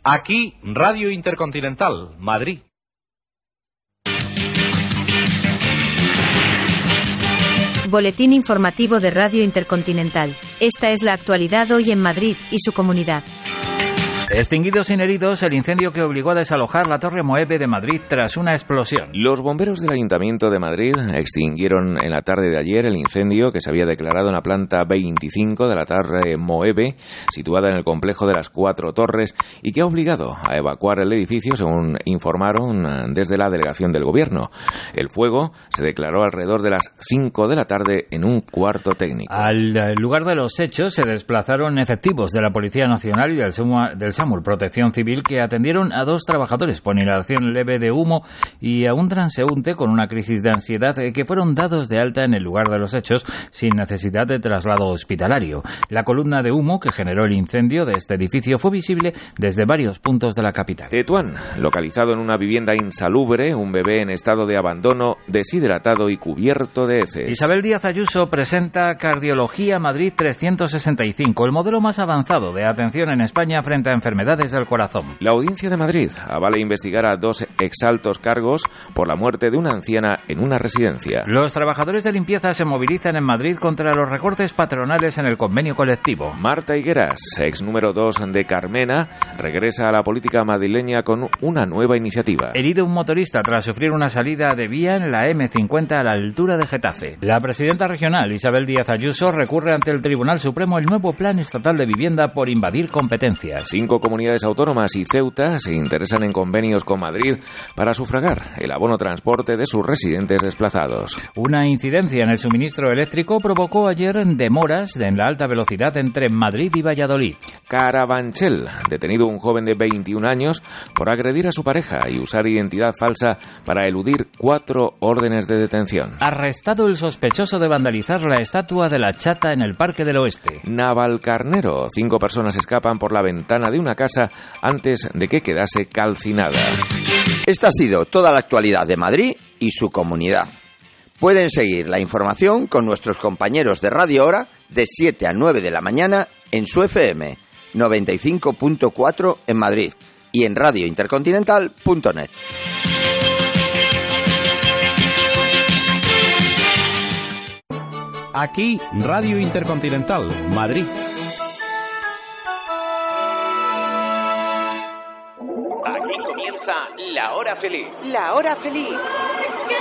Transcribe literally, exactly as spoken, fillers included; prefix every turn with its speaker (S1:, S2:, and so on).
S1: Aquí, Radio Intercontinental, Madrid.
S2: Boletín informativo de Radio Intercontinental. Esta es la actualidad hoy en Madrid y su comunidad.
S3: Extinguido sin heridos el incendio que obligó a desalojar la Torre Moeve de Madrid tras una explosión.
S4: Los bomberos del Ayuntamiento de Madrid extinguieron en la tarde de ayer el incendio que se había declarado en la planta veinticinco de la Torre Moeve, situada en el complejo de las Cuatro Torres, y que ha obligado a evacuar el edificio, según informaron desde la delegación del Gobierno. El fuego se declaró alrededor de las cinco de la tarde en un cuarto técnico.
S3: Al lugar de los hechos se desplazaron efectivos de la Policía Nacional y del SAMUR, del SAMUR Protección Civil, que atendieron a dos trabajadores por inhalación leve de humo y a un transeúnte con una crisis de ansiedad que fueron dados de alta en el lugar de los hechos sin necesidad de traslado hospitalario. La columna de humo que generó el incendio de este edificio fue visible desde varios puntos de la capital.
S4: Tetuán, localizado en una vivienda insalubre, un bebé en estado de abandono, deshidratado y cubierto de heces.
S3: Isabel Díaz Ayuso presenta Cardiología Madrid trescientos sesenta y cinco, el modelo más avanzado de atención en España frente a enfermedades del corazón.
S4: La Audiencia de Madrid avala investigar a dos exaltos cargos por la muerte de una anciana en una residencia.
S3: Los trabajadores de limpieza se movilizan en Madrid contra los recortes patronales en el convenio colectivo.
S4: Marta Higueras, ex número dos de Carmena, regresa a la política madrileña con una nueva iniciativa.
S3: Herido un motorista tras sufrir una salida de vía en la eme cincuenta a la altura de Getafe. La presidenta regional, Isabel Díaz Ayuso, recurre ante el Tribunal Supremo el nuevo Plan Estatal de Vivienda por invadir competencias.
S4: Cinco comunidades autónomas y Ceuta se interesan en convenios con Madrid para sufragar el abono transporte de sus residentes desplazados.
S3: Una incidencia en el suministro eléctrico provocó ayer demoras en la alta velocidad entre Madrid y Valladolid.
S4: Carabanchel, detenido un joven de veintiún años por agredir a su pareja y usar identidad falsa para eludir cuatro órdenes de detención.
S3: Arrestado el sospechoso de vandalizar la estatua de la Chata en el Parque del Oeste.
S4: Navalcarnero, cinco personas escapan por la ventana de una casa antes de que quedase calcinada.
S5: Esta ha sido toda la actualidad de Madrid y su comunidad. Pueden seguir la información con nuestros compañeros de Radio Hora de siete a nueve de la mañana en su F M noventa y cinco punto cuatro en Madrid y en radio intercontinental punto net.
S1: Aquí, Radio Intercontinental, Madrid.
S6: Aquí comienza La Hora Feliz. La Hora Feliz.